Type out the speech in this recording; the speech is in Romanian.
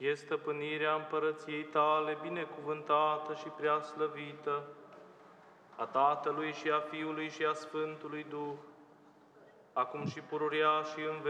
E stăpânirea împărăției tale, binecuvântată și prea slăvită, a Tatălui și a Fiului și a Sfântului Duh, acum și pururea și în